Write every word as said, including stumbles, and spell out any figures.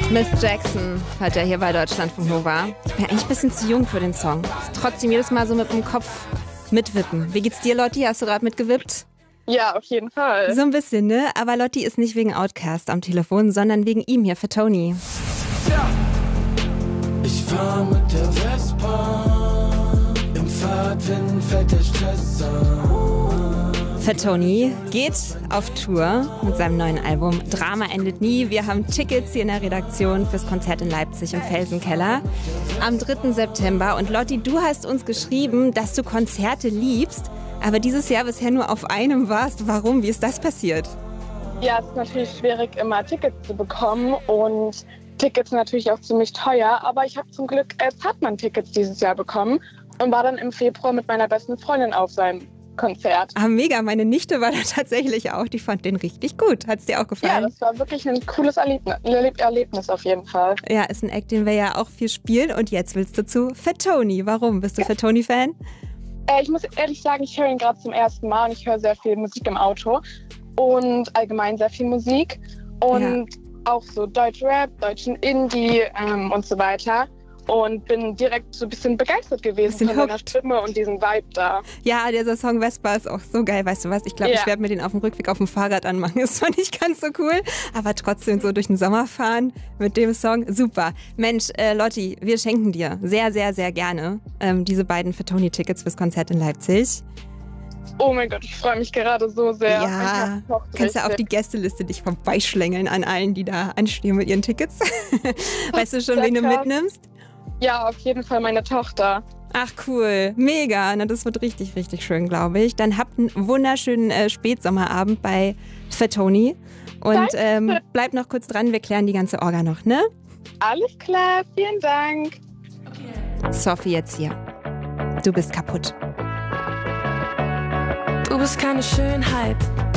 Miss Jackson hört er hier bei Deutschlandfunk Nova. Ich bin eigentlich ein bisschen zu jung für den Song. Trotzdem jedes Mal so mit dem Kopf mitwippen. Wie geht's dir, Lotti? Hast du gerade mitgewippt? Ja, auf jeden Fall. So ein bisschen, ne? Aber Lotti ist nicht wegen Outkast am Telefon, sondern wegen ihm hier für Tony. Ja. Ich fahr mit der Vespa, im Fahrtwind fällt der Stress an. Fat Tony geht auf Tour mit seinem neuen Album Drama endet nie. Wir haben Tickets hier in der Redaktion fürs Konzert in Leipzig im Felsenkeller am dritten September. Und Lotti, du hast uns geschrieben, dass du Konzerte liebst, aber dieses Jahr bisher nur auf einem warst. Warum? Wie ist das passiert? Ja, es ist natürlich schwierig, immer Tickets zu bekommen und Tickets sind natürlich auch ziemlich teuer. Aber ich habe zum Glück äh, Zartmann-Tickets dieses Jahr bekommen und war dann im Februar mit meiner besten Freundin auf seinem Konzert. Ah, mega. Meine Nichte war da tatsächlich auch. Die fand den richtig gut. Hat es dir auch gefallen? Ja, das war wirklich ein cooles Erlebnis, Erlebnis auf jeden Fall. Ja, ist ein Act, den wir ja auch viel spielen. Und jetzt willst du zu Fat Tony. Warum? Bist du Fat Tony-Fan? Äh, ich muss ehrlich sagen, ich höre ihn gerade zum ersten Mal und ich höre sehr viel Musik im Auto und allgemein sehr viel Musik und ja. auch so Deutschrap, deutschen Indie ähm, und so weiter. Und bin direkt so ein bisschen begeistert gewesen bisschen von seiner hooked. Stimme und diesem Vibe da. Ja, dieser Song Vespa ist auch so geil. Weißt du was? Ich glaube, yeah. ich werde mir den auf dem Rückweg auf dem Fahrrad anmachen. Das fand ich ganz so cool. Aber trotzdem so durch den Sommer fahren mit dem Song. Super. Mensch, äh, Lotti, wir schenken dir sehr, sehr, sehr gerne ähm, diese beiden Fat Tony-Tickets fürs Konzert in Leipzig. Oh mein Gott, ich freue mich gerade so sehr. Ja, kannst du auf die Gästeliste dich vorbeischlängeln an allen, die da anstehen mit ihren Tickets. Weißt du schon, wen du mitnimmst? Ja, auf jeden Fall meine Tochter. Ach cool, mega. Na, das wird richtig, richtig schön, glaube ich. Dann habt einen wunderschönen äh, Spätsommerabend bei Fat Tony. Und ähm, bleibt noch kurz dran, wir klären die ganze Orga noch, ne? Alles klar, vielen Dank. Okay. Sophie jetzt hier. Du bist kaputt. Du bist keine Schönheit,